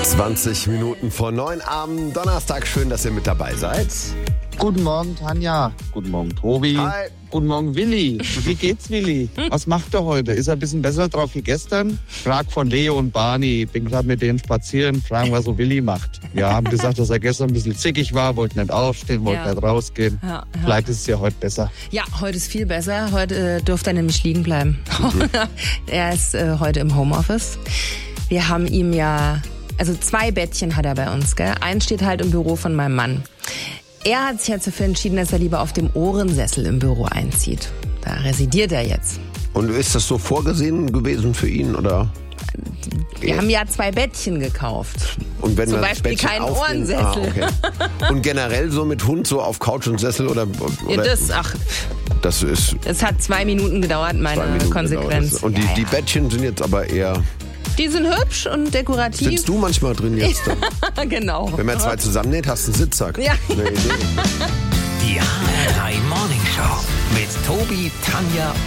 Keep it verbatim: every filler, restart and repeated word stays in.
zwanzig Minuten vor neun am Donnerstag. Schön, dass ihr mit dabei seid. Guten Morgen, Tanja. Guten Morgen, Tobi. Hi. Guten Morgen, Willi. Wie geht's, Willi? Was macht er heute? Ist er ein bisschen besser drauf wie gestern? Frag von Leo und Barney. Bin gerade mit denen spazieren. Fragen, was so Willi macht. Ja, haben gesagt, dass er gestern ein bisschen zickig war, wollte nicht aufstehen, wollte Ja. nicht rausgehen. Ja, ja. Vielleicht ist es ja heute besser. Ja, heute ist viel besser. Heute äh, dürfte er nämlich liegen bleiben. Er ist äh, heute im Homeoffice. Wir haben ihm ja, also zwei Bettchen hat er bei uns, gell? Eins steht halt im Büro von meinem Mann. Er hat sich jetzt dafür entschieden, dass er lieber auf dem Ohrensessel im Büro einzieht. Da residiert er jetzt. Und ist das so vorgesehen gewesen für ihn, oder? Wir Ja. haben ja zwei Bettchen gekauft. Und wenn Zum das Beispiel Bettchen keinen aufnimmt- Ohrensessel. Ah, okay. Und generell so mit Hund so auf Couch und Sessel oder? Ja, oder das, ach, das ist es hat zwei Minuten gedauert, meine zwei Minuten Konsequenz. gedauert. Und die, ja, die ja. Bettchen sind jetzt aber eher. Die sind hübsch und dekorativ. Sitzt du manchmal drin jetzt? Da? Genau. Wenn man zwei zusammennäht, hast du einen Sitzsack. Ja. Eine Idee. Die H R drei Morning Show mit Tobi, Tanja